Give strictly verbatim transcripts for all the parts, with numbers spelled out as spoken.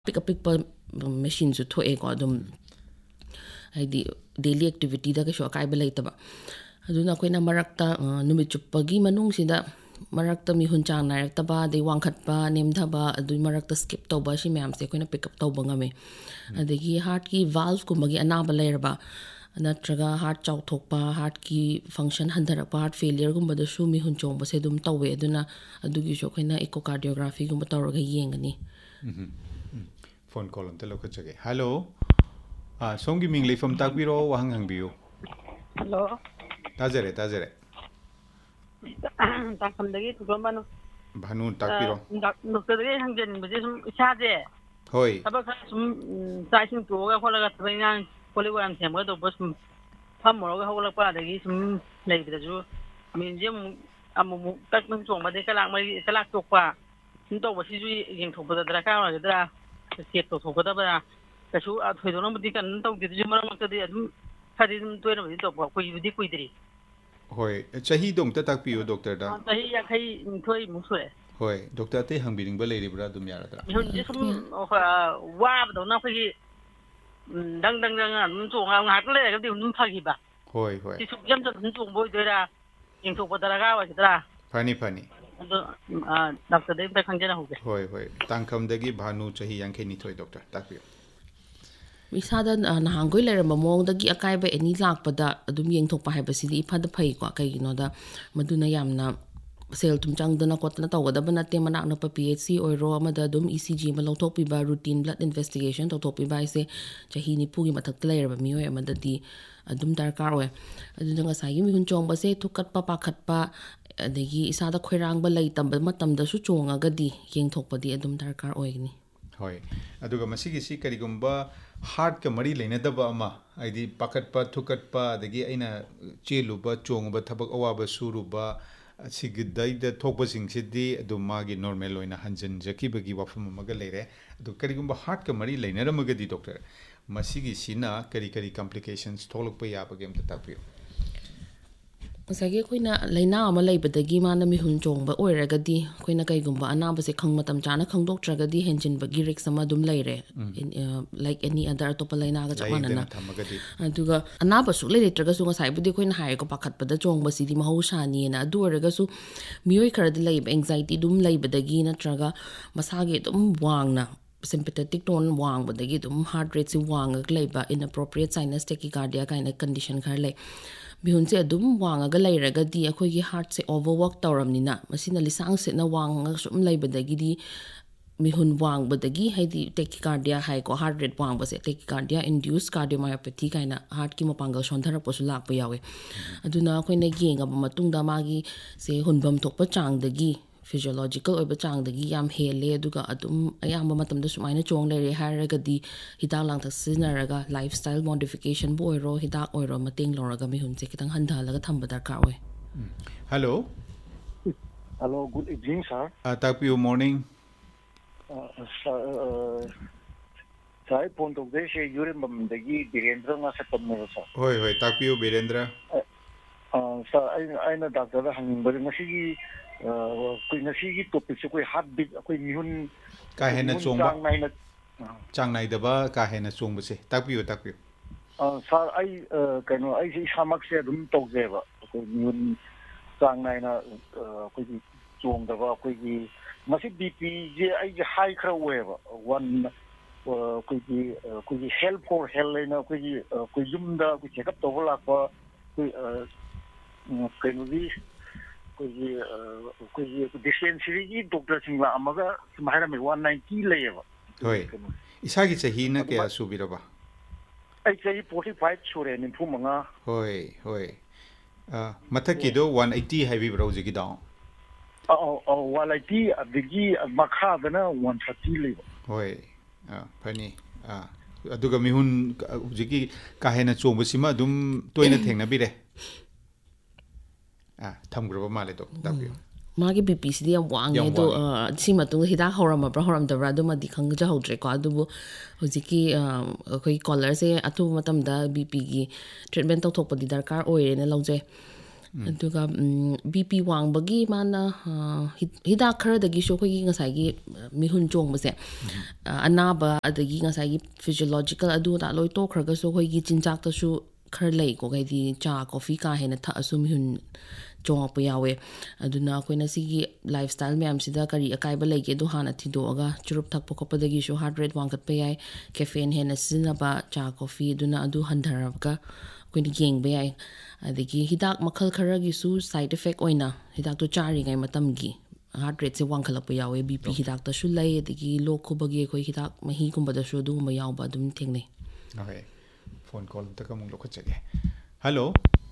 pick a pick machines to throw egg or them the daily activity that show kai belataba. I do not queen a marakta numituppagi manungsida marakta mi hunchang narataba, they one cut ba, named haba, do marakta skip toba, she ma'am say queen a pick up tobangame. And the key heart key valve kumagi anabalerba. Natraga heart chow tokpa, heart key function hunter apart failure gumba the shoe mi hunchong was edum tawe, duna a dugi shokina echocardiography gumba toroga yangani. Phone call on the local check. Hello. Ah, Songi Mingli from Takbiro, Wang Hangbiu. Hello. Tazere, Tazere. Takam the gate to Gomano. Banu Takbiro. Doctor Hangen, but this Shade. Hoi. About some sizing to a whole lot of young Polywan Samuel of Boston. Pamor, a whole lot of the some lady the Jew. I mean, Jim, I'm a Takman song, but they can like my Kalaktopa. Into what is in to the Draka, the Skip to Hokota. The shoe out with nobody can talk to the Jumma to the Hadin twenty of what we did. Hoi, Chahi don't attack you, Doctor. Tahi in Toy Musue. Hoi, Doctor Tehang being Balady Bradum Yarata. You some of a wab, though nothing. Dang dang dang, so I'm not let it do Pagiba. Hoi, hoi. She took them to boy there into Potaraga. Funny, funny. Doctor Dave Kangena. Hoi, hoi. Tankam degi Banu Chahi Yankani Toy Doctor. Thank you. Misada nahanggoy leramba mongdagi akaiba any lakpada adum yengthokpa haibasidi iphada phai ko kaiginoda maduna yamna sel tumchangdana kotna tawgadaba natte manakna pa P H C oiro amada adum E C G ma lawthokpiba routine blood investigation tawthokpiba ise chahi nipu gi mathakta leraba mioi amadadi adum darkar oy aduna ngasai mi hun chongba se thukatpa pakhatpa adagi isada khoirangba leitamba matamda su chongagadi yengthokpadi adum darkar oygni hoi aduga masigi si karigumba heart ka mari leinadaba ama aidi pakatpa thukatpa adagi aina cheluba chongba thabak awaba suruba sigidai da thokpa singsiddi adu magi normal oina hanjan jakibagi wafam amaga leire adu karigumba heart ka mari leinaramagadi doctor masigi sina kari kari complications tholokpa yabage amta tapiyo Sagi koina laina ama laibadagi mana mi hun chongba oiragadi koina kaigumba anaba se khangmatam chana khangdoktragadi henjinbagi risk ama dum laire like any other topa laina ga chamanana aduga anaba su leitraga su ngasai budi koina hai ko pakhatpada chongba sidi mahosani na adu oraga su mioi kharadi laib anxiety dum laibadagi natraga masage dum wangna sympathetic tone wang badagi dum heart rate si wang laiba inappropriate sinus tachycardia kind of condition khar lai bihunse adum wanga ga lairaga di akhoi gi heart se overwork tawramnina masina lisang se na wanga sum laibadagi di mihun wang badagi haidi tachycardia hai ko heart rate wang base tachycardia induced cardiomyopathy kaina heart ki mapangal shondhara posu lak pa yawe aduna akhoi na genga ba matungda magi se hunbam thokpa changdagi physiological oiba changdagi yam hele aduga adum ayamba matamda sumaina chong lere haragadi hidak langthak sinaraga lifestyle modification bo oiro hidak oiro mateng loraga mi hunse kitang handhalaga thamba darkar oy hello hello good evening sir uh, tap you morning uh, sir uh, sai point of this yure mamdagi Birendra nga sa tamno sir hoy hoy tap you Birendra uh sir ay ay na doctor hangin bari ngasigi koi ngasigi topic se koi heartbeat koi mihun ka hena chongba chang nai daba ka hena chongba se takpiyo takpiyo uh sir ai kaino ai si samak se dum tokjeba koi mihun chang nai na koi chong daba koi gi masi B P je ai high khra weba one koi gi koi gi help for hell na koi gi koi jumda koi check up to la ko koi kaino gi koi dispensary gi doctor singla amaga mahara me one ninety leyeba hoi isagi chahi na kya subiraba ai chahi forty-five sure ni phumanga hoi hoi ah mathaki do one eighty heavy browse gi down oh oh one eighty adigi makha dana one thirty leba hoi ah phani ah aduga mihun jiki kahena chongba sima dum toina thengna bire ah thamgraba male do dabyo magi B P C di wang e do si matung hidak horam bra horam da radu ma di khang ja hodre ko adu bu hojiki koi collar se atu matam da B P gi treatment tok thok padi darkar oire na lauje ꯑꯗꯨꯒ B P ꯋꯥꯡꯕꯒꯤ ꯃꯥꯅ ꯍꯤꯗꯥꯛ ꯈꯔꯗꯒꯤꯁꯨ ꯑꯩꯈꯣꯏꯒꯤ ꯉꯁꯥꯏꯒꯤ ꯃꯤꯍꯨꯟ ꯆꯣꯡꯕꯁꯦ ꯑꯅꯥꯕ ꯑꯗꯒꯤ ꯉꯁꯥꯏꯒꯤ ꯐꯤꯖꯤꯌꯣꯂꯣꯖꯤꯀꯦꯜ ꯑꯗꯨ ꯑꯗꯥ ꯂꯣꯏ ꯇꯣꯛꯈ꯭ꯔꯒꯁꯨ ꯑꯩꯈꯣꯏꯒꯤ ꯆꯤꯟꯖꯥꯛꯇꯁꯨ ꯈꯔ ꯂꯩꯀꯣ ꯍꯥꯏꯗꯤ ꯆꯥ ꯀꯣꯐꯤ ꯀꯥ ꯍꯦꯟꯅ ꯊꯛꯑꯁꯨ ꯃꯤꯍꯨꯟ ꯆꯣꯡꯉꯛꯄ ꯌꯥꯎꯋꯦ ꯑꯗꯨꯅ ꯑꯩꯈꯣꯏꯅ ꯁꯤꯒꯤ ꯂꯥꯏꯐ ꯁ꯭ꯇꯥꯏꯜ ꯃꯌꯥꯝꯁꯤꯗ ꯀꯔꯤ ꯑꯀꯥꯏꯕ ꯂꯩꯒꯦ ꯑꯗꯨ ꯍꯥꯟꯅ ꯊꯤꯗꯣꯛꯑꯒ ꯆꯨꯔꯨꯞ ꯊꯛꯄ ꯈꯣꯠꯄꯗꯒꯤꯁꯨ ꯍꯥꯔꯠ ꯔꯦꯠ ꯋꯥꯡꯈꯠꯄ ꯌꯥꯏ ꯀꯦꯐꯦꯟ ꯍꯦꯟꯅ ꯁꯤꯖꯤꯟꯅꯕ ꯆꯥ ꯀꯣꯐꯤ ꯑꯗꯨꯅ ꯑꯗꯨ ꯍꯟꯊꯔꯒ ꯑꯩꯈꯣꯏꯅ ꯌꯦꯡꯕ ꯌꯥꯏ ꯑꯗꯒꯤ ꯍꯤꯗꯥꯛ ꯃꯈꯜ ꯈꯔꯒꯤꯁꯨ ꯁꯥꯏꯠ ꯏꯐꯦꯛ ꯑꯣꯏꯅ ꯍꯤꯗꯥꯛꯇꯣ ꯆꯥꯔꯤꯉꯩ ꯃꯇꯝꯒꯤ ꯍꯥꯔꯠ ꯔꯦꯠꯁꯦ ꯋꯥꯡꯈꯠꯂꯛꯄ ꯌꯥꯎꯋꯦ ꯕꯤ ꯄꯤ ꯍꯤꯗꯥꯛꯇꯁꯨ ꯂꯩ ꯑꯗꯒꯤ ꯂꯣꯛ ꯈꯨꯕꯒꯤ ꯑꯩꯈꯣꯏ ꯍꯤꯗꯥꯛ ꯃꯍꯤꯒꯨꯝꯕꯗꯁꯨ ꯑꯗꯨꯒꯨꯝꯕ ꯌꯥꯎꯕ ꯑꯗꯨꯝ ꯊꯦꯡꯅꯩ ꯍꯣꯏ ꯐꯣꯟ ꯀꯣꯜ ꯑꯝꯇꯒ ꯑꯃꯨꯛ ꯂꯧꯈꯠꯆꯒꯦ ꯍꯜꯂꯣ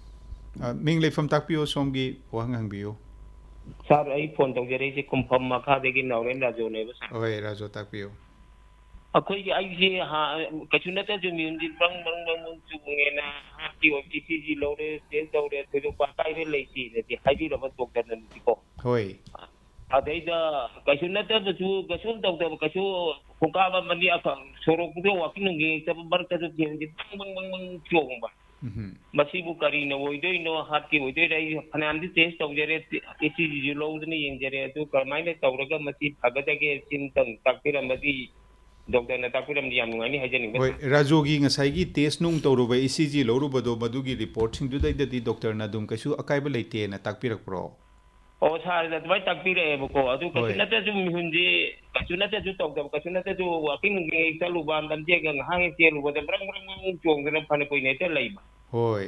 ꯃꯤꯡ ꯂꯩꯐꯝ ꯇꯥꯛꯄꯤꯌꯨ ꯁꯣꯝꯒꯤ ꯋꯥꯍꯪ ꯍꯪꯕꯤꯌꯨ ꯁꯥꯔ ꯑꯩ ꯐꯣꯟ ꯇꯧꯖꯔꯛꯏꯁꯦ ꯀꯨꯝꯐꯝ ꯃꯈꯥꯗꯒꯤ ꯅꯥꯎꯔꯦꯝ ꯔꯥꯖꯨꯅꯦꯕ ꯁꯥꯔ ꯍꯣꯏ ꯔꯥꯖꯨ ꯇꯥꯛꯄꯤꯌꯨ ꯑꯩꯈꯣꯏꯒꯤ ꯑꯩꯁꯦ ꯀꯩꯁꯨ ꯅꯠꯇ꯭ꯔꯁꯨ ꯃꯤꯍꯨꯟꯁꯤ ꯕ꯭ꯔꯪ ꯕ꯭ꯔꯪ ꯕ꯭ꯔꯪ ꯕ꯭ꯔꯪ ꯆꯣꯡꯉꯦꯅ ꯍꯥꯔꯠꯀꯤ ꯑꯣꯏꯕ ꯏ ꯁꯤ ꯖꯤ ꯂꯧꯔꯦ ꯇꯦꯁ ꯇꯧꯔꯦ ꯊꯣꯏꯗꯣꯛꯄ ꯑꯀꯥꯏꯕ ꯂꯩꯇꯦꯅꯗꯤ ꯍꯥꯏꯕꯤꯔꯕ ꯗꯣꯛꯇꯔꯅꯗꯤꯀꯣ ꯍꯣꯏ ꯑꯗꯩꯗ ꯀꯩꯁꯨ ꯅꯠꯇꯕꯁꯨ ꯀꯩꯁꯨ ꯇꯧꯗꯕ ꯀꯩꯁꯨ ꯈꯣꯡꯀꯥꯞ ꯑꯃꯗꯤ ꯁꯣꯔꯣꯛꯇꯨꯗ ꯋꯥꯀꯤꯡ ꯅꯨꯡꯒꯤ ꯆꯠꯄ ꯃꯔꯛꯇꯁꯨ ꯃꯤꯍꯨꯟꯁꯤ ꯕꯪ ꯕꯪ ꯕꯪ ꯕꯪ ꯆꯣꯡꯕ ꯃꯁꯤꯕꯨ ꯀꯔꯤꯅ ꯑꯣꯏꯗꯣꯏꯅꯣ ꯍꯥꯔꯠꯀꯤ ꯑꯣꯏꯗꯣꯏꯔꯥ ꯑꯩ ꯐꯅꯌꯥꯝꯗꯤ ꯇꯦꯁ ꯇꯧꯖꯔꯦ ꯏ ꯁꯤ ꯖꯤꯁꯨ ꯂꯧꯗꯨꯅ ꯌꯦꯡꯖꯔꯦ ꯑꯗꯨ ꯀꯔꯝꯍꯥꯏꯅ ꯇꯧꯔꯒ ꯃꯁꯤ ꯐꯒꯗꯒꯦ ꯁꯤꯝꯇꯪ ꯇꯥꯛꯄꯤꯔꯝꯃꯗꯤ ꯗꯣꯛꯇꯔꯅ ꯇꯥꯛꯄꯤꯔꯝꯗꯤ ꯌꯥꯝ ꯅꯨꯡꯉꯥꯏꯅꯤ ꯍꯥꯏꯖꯅꯤꯡꯕ ꯍꯣꯏ ꯔꯥꯖꯨꯒꯤ ꯉꯁꯥꯏꯒꯤ ꯇꯦꯁ ꯅꯨꯡ ꯇꯧꯔꯨꯕ ꯏ ꯁꯤ ꯖꯤ ꯂꯧꯔꯨꯕꯗꯣ ꯃꯗꯨꯒꯤ ꯔꯤꯄꯣꯔꯠꯁꯤꯡꯗꯨꯗꯩꯗꯗꯤ ꯗꯣꯛꯇꯔꯅ ꯑꯗꯨꯝ ꯀꯩꯁꯨ ꯑꯀꯥꯏꯕ ꯂꯩꯇꯦꯅ ꯇꯥꯛꯄꯤꯔꯛꯄ꯭ꯔꯣ ꯑꯣ ꯁꯥꯔ ꯑꯗꯨꯃꯥꯏꯅ ꯇꯥꯛꯄꯤꯔꯛꯑꯦꯕꯀꯣ ꯑꯗꯨ ꯀꯩꯁꯨ ꯍꯣꯏ ꯅꯠꯇ꯭ꯔꯁꯨ ꯃꯤꯍꯨꯟꯁꯤ ꯀꯩꯁꯨ ꯅꯠꯇ꯭ꯔꯁꯨ ꯇꯧꯗꯕ ꯀꯩꯁꯨ ꯅꯠꯇ꯭ꯔꯁꯨ ꯋꯥꯀꯤꯡ ꯅꯨꯡꯀꯤꯡ ꯆꯠꯂꯨꯕ ꯂꯝꯖꯦꯜꯒ ꯉꯥꯏꯍꯥꯛ ꯍꯦꯛ ꯆꯦꯜꯂꯨꯕꯗ ꯕ꯭ꯔꯪ ꯕ꯭ꯔꯪ ꯕ꯭ꯔꯪ ꯆꯣꯡꯗꯅ ꯐꯅ ꯀꯨꯏꯅ ꯍꯦꯛꯇ ꯂꯩꯕ ꯍꯣꯏ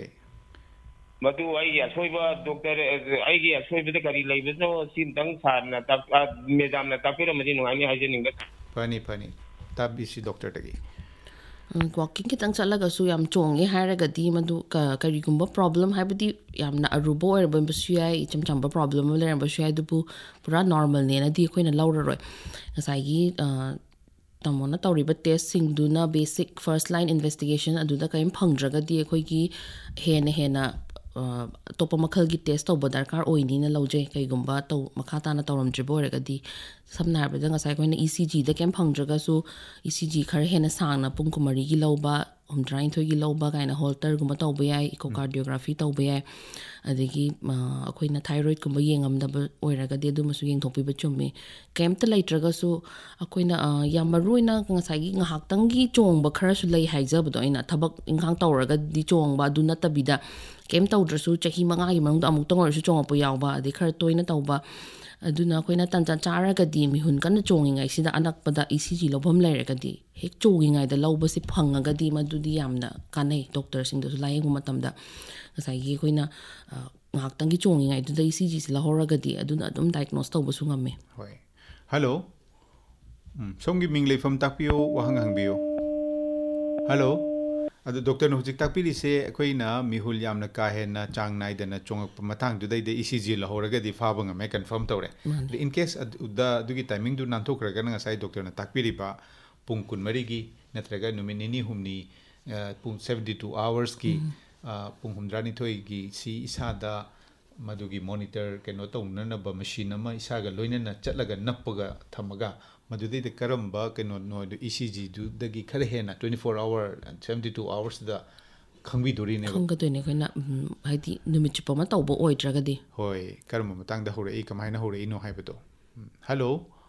ꯃꯗꯨ ꯑꯩꯒꯤ ꯑꯁꯣꯏꯕ ꯗꯣꯛꯇꯔ ꯑꯩꯒꯤ ꯑꯁꯣꯏꯕꯗ ꯀꯔꯤ ꯂꯩꯕꯅꯣ ꯁꯤꯝꯇꯪ ꯁꯥꯔꯅ ꯃꯦꯗꯥꯝꯅ ꯇꯥꯛꯄꯤꯔꯝꯃꯗꯤ ꯅꯨꯡꯉꯥꯏꯅꯤ ꯍꯥꯏꯖꯅꯤꯡꯕ ꯐꯅꯤ ꯐꯅꯤ ꯇꯥꯕꯤꯁꯤ ꯗꯣꯛꯇꯔꯗꯒꯤ ꯋꯥꯛꯀꯤꯡ ꯈꯤꯇꯪ ꯆꯠꯂꯒꯁꯨ ꯌꯥꯝ ꯆꯣꯡꯉꯦ ꯍꯥꯏꯔꯒꯗꯤ ꯃꯗꯨ ꯀꯔꯤꯒꯨꯝꯕ ꯄ꯭ꯔꯣꯕ꯭ꯂꯦꯝ ꯍꯥꯏꯕꯗꯤ ꯌꯥꯝꯅ ꯑꯔꯨꯕ ꯑꯣꯏꯔꯝꯕꯁꯨ ꯌꯥꯏ ꯏꯆꯝ ꯆꯝꯕ ꯄ꯭ꯔꯣꯕ꯭ꯂꯦꯝ ꯑꯃ ꯂꯩꯔꯝꯕꯁꯨ ꯌꯥꯏ ꯑꯗꯨꯕꯨ ꯄꯨꯔꯥ ꯅꯣꯔꯃꯦꯜꯅꯦꯅꯗꯤ ꯑꯩꯈꯣꯏꯅ ꯂꯧꯔꯔꯣꯏ ꯉꯁꯥꯏꯒꯤ ꯇꯥꯃꯣꯅ ꯇꯧꯔꯤꯕ ꯇꯦꯁꯁꯤꯡꯗꯨꯅ ꯕꯦꯁꯤꯛ ꯐꯥꯔꯁ ꯂꯥꯏꯟ ꯏꯟꯚꯦꯁꯇꯤꯒꯦꯁꯟ ꯑꯗꯨꯗ ꯀꯔꯤꯝ ꯐꯪꯗ꯭ꯔꯒꯗꯤ ꯑꯩꯈꯣꯏꯒꯤ ꯍꯦꯟꯅ ꯍꯦꯟꯅ ꯑꯇꯣꯞꯄ ꯃꯈꯜꯒꯤ ꯇꯦꯁ ꯇꯧꯕ ꯗꯔꯀꯥꯔ ꯑꯣꯏꯅꯤꯅ ꯂꯧꯖꯩ ꯀꯩꯒꯨꯝꯕ ꯇꯧ ꯃꯈꯥ ꯇꯥꯅ ꯇꯧꯔꯝꯗ꯭ꯔꯤꯕ ꯑꯣꯏꯔꯒꯗꯤ ꯁꯝꯅ ꯍꯥꯏꯔꯕꯗ ꯉꯁꯥꯏ ꯑꯩꯈꯣꯏꯅ ꯏ ꯁꯤ ꯖꯤꯗ ꯀꯩꯝ ꯐꯪꯗ꯭ꯔꯒꯁꯨ ꯏ ꯁꯤ ꯖꯤ ꯈꯔ ꯍꯦꯟꯅ ꯁꯥꯡꯅ ꯄꯨꯡ ꯀꯨꯟꯃꯔꯤꯒꯤ ꯂꯧꯕ ꯍꯨꯝꯗ꯭ꯔꯥꯅꯤꯊꯣꯏꯒꯤ ꯂꯧꯕ ꯀꯥꯏꯅ ꯍꯣꯜꯇꯔꯒꯨꯝꯕ ꯇꯧꯕ ꯌꯥꯏ ꯏꯀꯣꯀꯥꯔꯗꯤꯌꯣꯒ꯭ꯔꯥꯐꯤ ꯇꯧꯕ ꯌꯥꯏ ꯑꯗꯒꯤ ꯑꯩꯈꯣꯏꯅ ꯊꯥꯏꯔꯣꯏꯗꯀꯨꯝꯕ ꯌꯦꯡꯉꯝꯗꯕ ꯑꯣꯏꯔꯒꯗꯤ ꯑꯗꯨꯃꯁꯨ ꯌꯦꯡꯊꯣꯛꯄꯤꯕ ꯆꯨꯝꯃꯤ ꯀꯩꯝꯇ ꯂꯩꯇ꯭ꯔꯒꯁꯨ ꯑꯩꯈꯣꯏꯅ ꯌꯥꯝ ꯃꯔꯨ ꯑꯣꯏꯅ ꯉꯁꯥꯏꯒꯤ ꯉꯥꯏꯍꯥꯛꯇꯪꯒꯤ ꯆꯣꯡꯕ ꯈꯔꯁꯨ ꯂꯩ ꯍꯥꯏꯖꯕꯗꯣ ꯑꯩꯅ ꯊꯕꯛ ꯏꯪꯈꯥꯡ ꯇꯧꯔꯒꯗꯤ ꯆꯣꯡꯕ ꯑꯗꯨ ꯅꯠꯇꯕꯤꯗ ꯀꯩꯝ ꯇꯧꯗ꯭ꯔꯁꯨ ꯆꯍꯤ ꯃꯉꯥꯒꯤ ꯃꯅꯨꯡꯗ ꯑꯃꯨꯛꯇꯪ ꯑꯣꯏꯔꯁꯨ ꯆꯣꯡꯉꯛꯄ ꯌꯥꯎꯕ ꯑꯗꯩ ꯈꯔ ꯇꯣꯏꯅ ꯇꯧꯕ ꯑꯗꯨꯅ ꯑꯩꯈꯣꯏꯅ ꯇꯟꯖꯥ ꯆꯥꯔꯒꯗꯤ ꯃꯤꯍꯨꯟ ꯀꯟꯅ ꯆꯣꯡꯉꯤꯉꯩꯁꯤꯗ ꯑꯅꯛꯄꯗ ꯏ ꯁꯤ ꯖꯤ ꯂꯧꯐꯝ ꯂꯩꯔꯒꯗꯤ ꯍꯦꯛ ꯆꯣꯡꯉꯤꯉꯩꯗ ꯂꯧꯕꯁꯤ ꯐꯪꯉꯒꯗꯤ ꯃꯗꯨꯗꯤ ꯌꯥꯝꯅ ꯀꯥꯟꯅꯩ ꯗꯣꯛꯇꯔꯁꯤꯡꯗꯁꯨ ꯂꯥꯌꯦꯡꯕ ꯃꯇꯝꯗ ꯉꯁꯥꯏꯒꯤ ꯑꯩꯈꯣꯏꯅ ꯉꯥꯏꯍꯥꯛꯇꯪꯒꯤ ꯆꯣꯡꯉꯤꯉꯩꯗꯨꯗ ꯏ ꯁꯤ ꯖꯤꯁꯤ ꯂꯧꯍꯧꯔꯒꯗꯤ ꯑꯗꯨꯅ ꯑꯗꯨꯝ ꯗꯥꯏꯒꯅꯣꯁ ꯇꯧꯕꯁꯨ ꯉꯝꯃꯤ ꯍꯣꯏ ꯍꯜꯂꯣ ꯁꯣꯝꯒꯤ ꯃꯤꯡ ꯂꯩꯐꯝ ꯇꯥꯛꯄꯤꯌꯨ ꯋꯥꯍꯪ ꯍꯪꯕꯤꯌꯨ ꯍꯜꯂꯣ ꯑꯗꯣ ꯗꯣꯛꯇꯔꯅ ꯍꯧꯖꯤꯛ ꯇꯥꯛꯄꯤꯔꯤꯁꯦ ꯑꯩꯈꯣꯏꯅ ꯃꯤꯍꯨꯜ ꯌꯥꯝꯅ ꯀꯥ ꯍꯦꯟꯅ ꯆꯥꯡ ꯅꯥꯏꯗꯅ ꯆꯣꯡꯉꯛꯄ ꯃꯇꯥꯡꯗꯨꯗꯩꯗ ꯏ ꯁꯤ ꯖꯤ ꯂꯧꯍꯧꯔꯒꯗꯤ ꯐꯥꯕ ꯉꯝꯃꯦ ꯀꯟꯐꯥꯔꯝ ꯇꯧꯔꯦ ꯑꯗꯣ ꯏꯟ ꯀꯦꯁ ꯑꯗꯨꯗ ꯑꯗꯨꯒꯤ ꯇꯥꯏꯃꯤꯡꯗꯨ ꯅꯥꯟꯊꯣꯛꯈ꯭ꯔꯒꯅ ꯉꯁꯥꯏ ꯗꯣꯛꯇꯔꯅ ꯇꯥꯛꯄꯤꯔꯤꯕ ꯄꯨꯡ ꯀꯨꯟꯃꯔꯤꯒꯤ ꯅꯠꯇ꯭ꯔꯒ ꯅꯨꯃꯤꯠ ꯅꯤꯅꯤ ꯍꯨꯝꯅꯤ ꯄꯨꯡ ꯁꯕꯦꯟꯇꯤ ꯇꯨ ꯑꯥꯋꯔꯁꯀꯤ ꯄꯨꯡ ꯍꯨꯝꯗ꯭ꯔꯥꯅꯤꯊꯣꯏꯒꯤ ꯁꯤ ꯏꯁꯥꯗ ꯃꯗꯨꯒꯤ ꯃꯣꯅꯤꯇꯔ ꯀꯩꯅꯣ ꯇꯧꯅꯅꯕ ꯃꯦꯁꯤꯟ ꯑꯃ ꯏꯁꯥꯒ ꯂꯣꯏꯅꯅ ꯆꯠꯂꯒ ꯅꯞꯄꯒ ꯊꯝꯃꯒ ꯃꯗꯨꯗꯩꯗ ꯀꯔꯝꯕ ꯀꯩꯅꯣꯅꯣꯗꯣ ꯏ ꯁꯤ ꯖꯤꯗꯨꯗꯒꯤ ꯈꯔ ꯍꯦꯟꯅ twenty four hour seventy two ꯑꯥꯋꯔꯁꯗ ꯈꯪꯕꯤꯗꯣꯔꯤꯅꯦꯕ ꯈꯪꯒꯗꯣꯏꯅꯦ ꯑꯩꯈꯣꯏꯅ ꯍꯥꯏꯗꯤ ꯅꯨꯃꯤꯠ ꯆꯨꯞꯄ ꯑꯃ ꯇꯧꯕ ꯑꯣꯏꯗ꯭ꯔꯒꯗꯤ ꯍꯣꯏ ꯀꯔꯝꯕ ꯃꯇꯥꯡꯗ ꯍꯧꯔꯛꯏ ꯀꯃꯥꯏꯅ ꯍꯧꯔꯛꯏꯅꯣ ꯍꯥꯏꯕꯗꯣ ꯍꯜꯂꯣ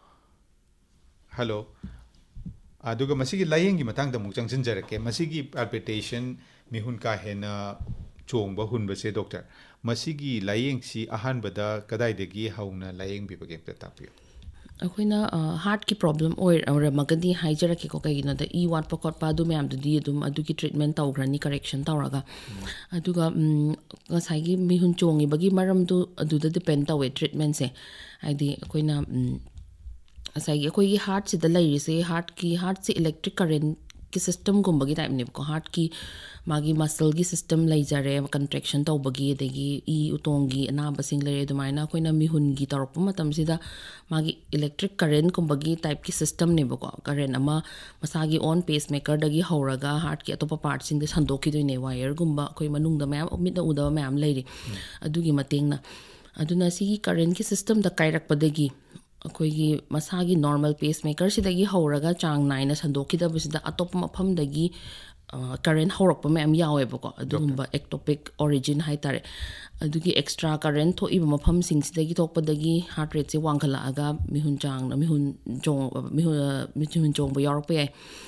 ꯍꯜꯂꯣ ꯑꯗꯨꯒ ꯃꯁꯤꯒꯤ ꯂꯥꯌꯦꯡꯒꯤ ꯃꯇꯥꯡꯗ ꯑꯃꯨꯛ ꯆꯪꯁꯤꯟꯖꯔꯛꯀꯦ ꯃꯁꯤꯒꯤ ꯄꯥꯜꯄꯤꯇꯦꯁꯟ ꯃꯤꯍꯨꯟ ꯀꯥ ꯍꯦꯟꯅ ꯆꯣꯡꯕ ꯍꯨꯟꯕꯁꯦ ꯗꯣꯛꯇꯔ ꯃꯁꯤꯒꯤ ꯂꯥꯌꯦꯡꯁꯤ ꯑꯍꯥꯟꯕꯗ ꯀꯗꯥꯏꯗꯒꯤ ꯍꯧꯅ ꯂꯥꯌꯦꯡꯕꯤꯕꯒꯦ ꯑꯝꯇ ꯇꯥꯛꯄꯤꯌꯨ ꯑꯩꯈꯣꯏꯅ ꯍꯥꯔꯠꯀꯤ ꯄ꯭ꯔꯣꯕ꯭ꯂꯦꯝ ꯑꯣꯏꯔꯝꯃꯒꯗꯤ ꯍꯥꯏꯖꯔꯛꯀꯦꯀꯣ ꯀꯩꯒꯤꯅꯣꯗ ꯏ ꯋꯥꯠꯄ ꯈꯣꯠꯄ ꯑꯗꯨ ꯃꯌꯥꯝꯗꯨꯗꯤ ꯑꯗꯨꯝ ꯑꯗꯨꯒꯤ ꯇ꯭ꯔꯤꯠꯃꯦꯟ ꯇꯧꯈ꯭ꯔꯅꯤ ꯀꯔꯦꯛꯁꯟ ꯇꯧꯔꯒ ꯑꯗꯨꯒ ꯉꯁꯥꯏꯒꯤ ꯃꯤꯍꯨꯟ ꯆꯣꯡꯉꯤꯕꯒꯤ ꯃꯔꯝꯗꯨ ꯑꯗꯨꯗ ꯗꯤꯄꯦꯟ ꯇꯧꯋꯦ ꯇ꯭ꯔꯤꯠꯃꯦꯟꯁꯦ ꯍꯥꯏꯗꯤ ꯑꯩꯈꯣꯏꯅ ꯉꯁꯥꯏꯒꯤ ꯑꯩꯈꯣꯏꯒꯤ ꯍꯥꯔꯠꯁꯤꯗ ꯂꯩꯔꯤꯁꯦ ꯍꯥꯔꯠꯀꯤ ꯍꯥꯔꯠꯁꯦ ꯏꯂꯦꯛꯇ꯭ꯔꯤꯛ ꯀꯔꯦꯟꯒꯤ ꯁꯤꯁꯇꯝꯒꯨꯝꯕꯒꯤ ꯇꯥꯏꯞꯅꯦꯕꯀꯣ ꯍꯥꯔꯠꯀꯤ ꯃꯥꯒꯤ ꯃꯁꯜꯒꯤ ꯁꯤꯁꯇꯝ ꯂꯩꯖꯔꯦ ꯀꯟꯇ꯭ꯔꯦꯛꯁꯟ ꯇꯧꯕꯒꯤ ꯑꯗꯒꯤ ꯏ ꯎꯇꯣꯡꯒꯤ ꯑꯅꯥꯕꯁꯤꯡ ꯂꯩꯔꯦ ꯑꯗꯨꯃꯥꯏꯅ ꯑꯩꯈꯣꯏꯅ ꯃꯤꯍꯨꯟꯒꯤ ꯇꯧꯔꯛꯄ ꯃꯇꯝꯁꯤꯗ ꯃꯥꯒꯤ ꯏꯂꯦꯛꯇ꯭ꯔꯤꯛ ꯀꯔꯦꯟꯒꯨꯝꯕꯒꯤ ꯇꯥꯏꯞꯀꯤ ꯁꯤꯁꯇꯝꯅꯦꯕꯀꯣ ꯀꯔꯦꯟ ꯑꯃ ꯃꯁꯥꯒꯤ ꯑꯣꯟ ꯄꯦꯁ ꯃꯦꯀꯔꯗꯒꯤ ꯍꯧꯔꯒ ꯍꯥꯔꯠꯀꯤ ꯑꯇꯣꯞꯄ ꯄꯥꯔꯠꯁꯤꯡꯗ ꯁꯟꯗꯣꯛꯈꯤꯗꯣꯏꯅꯦ ꯋꯥꯌꯔꯒꯨꯝꯕ ꯑꯩꯈꯣꯏ ꯃꯅꯨꯡꯗ ꯃꯌꯥꯝ ꯃꯤꯠꯅ ꯎꯗꯕ ꯃꯌꯥꯝ ꯂꯩꯔꯤ ꯑꯗꯨꯒꯤ ꯃꯇꯦꯡꯅ ꯑꯗꯨꯅ ꯁꯤꯒꯤ ꯀꯔꯦꯟꯒꯤ ꯁꯤꯁꯇꯝꯗ ꯀꯥꯏꯔꯛꯄꯗꯒꯤ ꯑꯩꯈꯣꯏꯒꯤ ꯃꯁꯥꯒꯤ ꯅꯣꯔꯃꯦꯜ ꯄꯦꯁ ꯃꯦꯀꯔꯁꯤꯗꯒꯤ ꯍꯧꯔꯒ ꯆꯥꯡ ꯅꯥꯏꯅ ꯁꯟꯗꯣꯛꯈꯤꯗꯕꯁꯤꯗ ꯑꯇꯣꯞꯄ ꯃꯐꯝꯗꯒꯤ ꯀꯔꯦꯟ ꯍꯧꯔꯛꯄ ꯃꯌꯥꯝ ꯌꯥꯎꯋꯦꯕꯀꯣ ꯑꯗꯨꯒꯨꯝꯕ ꯑꯦꯛꯇꯣꯄꯤꯛ ꯑꯣꯔꯤꯖꯤꯟ ꯍꯥꯏꯇꯥꯔꯦ ꯑꯗꯨꯒꯤ ꯑꯦꯛꯁꯇ꯭ꯔꯥ ꯀꯔꯦꯟ ꯊꯣꯛꯏꯕ ꯃꯐꯝꯁꯤꯡꯁꯤꯗꯒꯤ ꯊꯣꯛꯄꯗꯒꯤ ꯍꯥꯔꯠ ꯔꯦꯠꯁꯦ ꯋꯥꯡꯈꯠꯂꯛꯑꯒ ꯃꯤꯍꯨꯟ ꯆꯥꯡꯅ ꯃꯤꯍꯨꯟ ꯆꯣꯡ ꯃꯤꯍꯨꯟ ꯆꯣꯡꯕ ꯌꯥꯎꯔꯛꯄ ꯌꯥꯏ